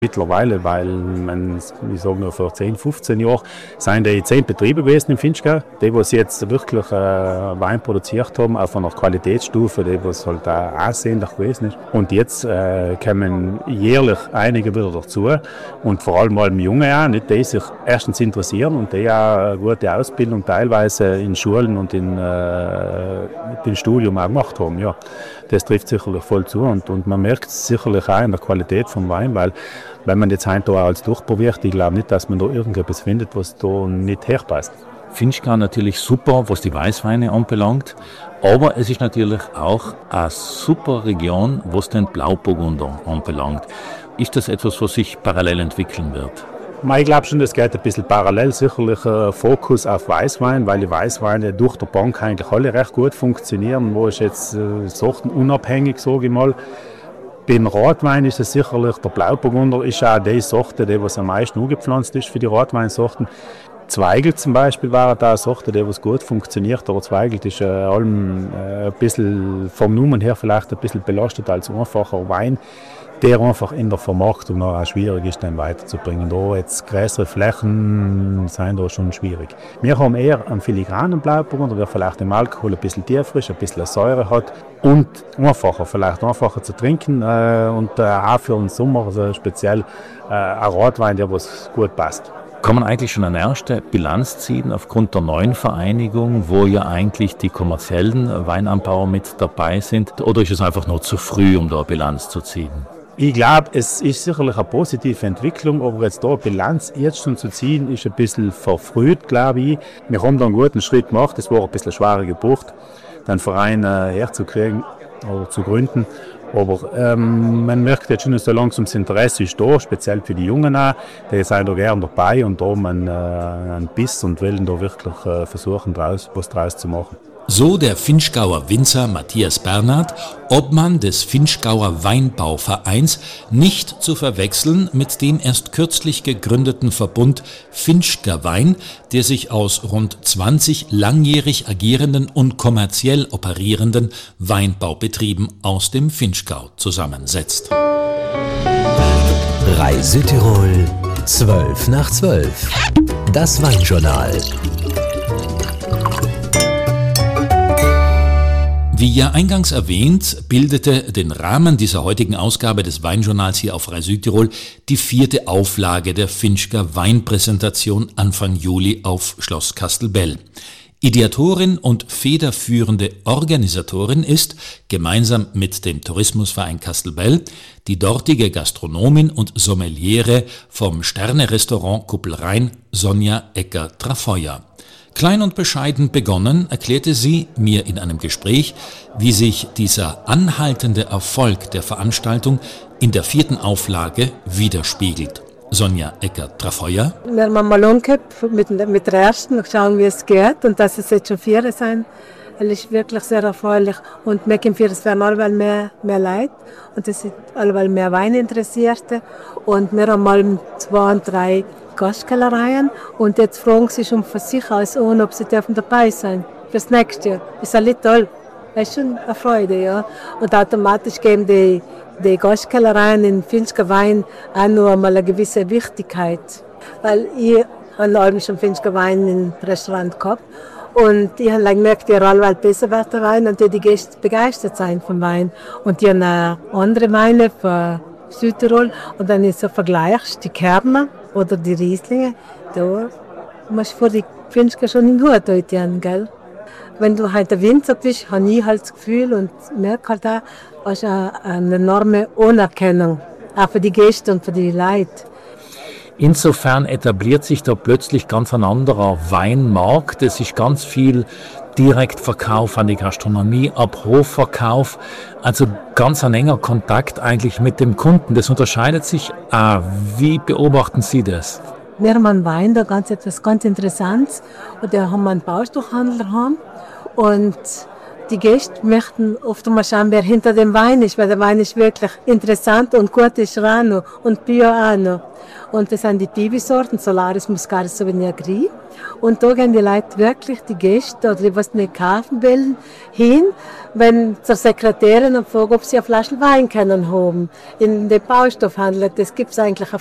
Mittlerweile, weil ich sage nur vor 10, 15 Jahren, sind die 10 Betriebe gewesen im Finchgau, die jetzt wirklich Wein produziert haben, auf einer Qualitätsstufe, die was halt auch ansehnlich gewesen ist. Und jetzt kommen jährlich einige wieder dazu und vor allem Junge auch, nicht, die sich erstens interessieren und die auch eine gute Ausbildung teilweise in Schulen und im Studium auch gemacht haben. Ja, das trifft sicherlich voll zu und man merkt es sicherlich auch in der Qualität vom Wein, weil wenn man jetzt heute auch als durchprobiert, ich glaube nicht, dass man da irgendetwas findet, was da nicht herpasst. Finchgau natürlich super, was die Weißweine anbelangt, aber es ist natürlich auch eine super Region, was den Blauburgunder anbelangt. Ist das etwas, was sich parallel entwickeln wird? Ich glaube schon, das geht ein bisschen parallel, sicherlich Fokus auf Weißwein, weil die Weißweine durch die Bank eigentlich alle recht gut funktionieren, wo ist jetzt sortenunabhängig, sage ich mal. Beim Rotwein ist es sicherlich, der Blauburgunder ist auch die Sorte, die was am meisten angepflanzt ist für die Rotweinsorten. Zweigelt zum Beispiel war da eine Sorte, die was gut funktioniert, aber Zweigelt ist allem ein bisschen vom Numen her vielleicht ein bisschen belastet als einfacher Wein, der einfach in der Vermarktung noch auch schwierig ist, den weiterzubringen. Da jetzt größere Flächen sind da schon schwierig. Wir haben eher einen filigranen Blauburgunder, der vielleicht im Alkohol ein bisschen tiefer ist, ein bisschen Säure hat und vielleicht einfacher zu trinken und auch für den Sommer also speziell ein Rotwein, der was gut passt. Kann man eigentlich schon eine erste Bilanz ziehen aufgrund der neuen Vereinigung, wo ja eigentlich die kommerziellen Weinanbauer mit dabei sind? Oder ist es einfach noch zu früh, um da eine Bilanz zu ziehen? Ich glaube, es ist sicherlich eine positive Entwicklung, aber jetzt da eine Bilanz jetzt schon zu ziehen, ist ein bisschen verfrüht, glaube ich. Wir haben da einen guten Schritt gemacht, es war ein bisschen schwerer Geburt, den Verein herzukriegen oder zu gründen. Aber man merkt jetzt schon, so langsam das Interesse ist da, speziell für die Jungen auch. Die sind da gerne dabei und da haben einen Biss und wollen da wirklich versuchen, was draus zu machen. So der Finchgauer Winzer Matthias Bernhard, Obmann des Finchgauer Weinbauvereins, nicht zu verwechseln mit dem erst kürzlich gegründeten Verbund Finchger Wein, der sich aus rund 20 langjährig agierenden und kommerziell operierenden Weinbaubetrieben aus dem Finchgau zusammensetzt. Reise Südtirol, 12/12. Das Weinjournal. Wie ja eingangs erwähnt, bildete den Rahmen dieser heutigen Ausgabe des Weinjournals hier auf Reise Südtirol die 4. Auflage der Finchger Weinpräsentation Anfang Juli auf Schloss Kastelbell. Ideatorin und federführende Organisatorin ist, gemeinsam mit dem Tourismusverein Kastelbell, die dortige Gastronomin und Sommeliere vom Sterne-Restaurant Kuppelrhein, Sonja Ecker-Trafeuer. Klein und bescheiden begonnen, erklärte sie mir in einem Gespräch, wie sich dieser anhaltende Erfolg der Veranstaltung in der 4. Auflage widerspiegelt. Sonja Ecker-Trafeuer. Wir haben mal umgekehrt mit der ersten und schauen, wie es geht. Und dass es jetzt schon 4 sein, ist wirklich sehr erfreulich. Und wir können es werden allweil mehr Leute und es sind allweil mehr Weininteressierte. Und wir haben mal 2 und 3 Gastkellereien und jetzt fragen sie schon von sich aus an, ob sie dabei sein dürfen fürs nächste Jahr. Ist alles toll. Das ist schon eine Freude, ja. Und automatisch geben die Gastkellereien in Finchger Wein auch noch einmal eine gewisse Wichtigkeit. Weil ich habe schon Finchger Wein im Restaurant gehabt und ich habe gemerkt, die alle besser wird der Wein und die Gäste begeistert sein vom Wein. Und die haben auch andere Weine von Südtirol und dann ist so vergleichst die Kärntner oder die Rieslinge, da musst du vor die Finchger schon in gut heute haben, gell? Wenn du halt der Winzer bist, habe ich halt das Gefühl und merke halt auch, hast eine enorme Anerkennung, auch für die Gäste und für die Leute. Insofern etabliert sich da plötzlich ganz ein anderer Weinmarkt. Es ist ganz viel Direktverkauf an die Gastronomie, Ab-Hof-Verkauf, also ganz ein enger Kontakt eigentlich mit dem Kunden. Das unterscheidet sich auch. Wie beobachten Sie das? Wir haben einen Wein, da etwas ganz Interessantes, und da haben wir einen Baustoffhandler haben und die Gäste möchten oft mal schauen, wer hinter dem Wein ist, weil der Wein ist wirklich interessant und gut ist Rano und Bio auch noch. Und das sind die Piwi-Sorten, Solaris, Muscaris, Sauvignon Gris. Und da gehen die Leute wirklich, die Gäste oder die, was nicht kaufen wollen, hin, wenn zur Sekretärin und fragen, ob sie eine Flasche Wein können haben. In dem Baustoffhandel, das gibt es eigentlich